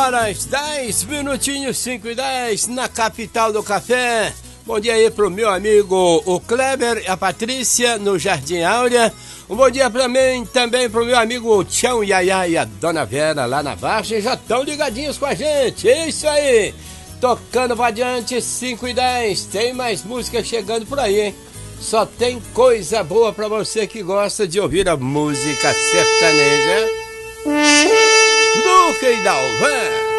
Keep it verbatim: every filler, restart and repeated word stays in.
horas, dez minutinhos, cinco e dez, na capital do café. Bom dia aí pro meu amigo o Kleber e a Patrícia no Jardim Áurea. Um bom dia pra mim também pro meu amigo Tião Yaya e a Dona Vera lá na Vargem. Já estão ligadinhos com a gente, é isso aí. Tocando pra adiante, cinco e dez, tem mais música chegando por aí, hein? Só tem coisa boa pra você que gosta de ouvir a música sertaneja. Luca e Dalvan.